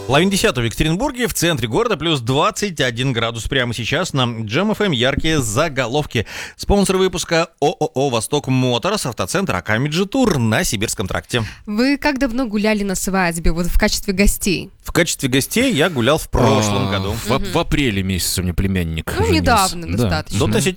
Половина 10 в Екатеринбурге, в центре города, плюс 21 градус. Прямо сейчас на Джем ФМ яркие заголовки. Спонсор выпуска ООО «Восток Моторс», автоцентр Акамеджи Тур на Сибирском тракте. Вы как давно гуляли на свадьбе, вот в качестве гостей? В качестве гостей я гулял в прошлом году. В апреле месяце у меня племянник Ну, женился. недавно Да. достаточно. До относительно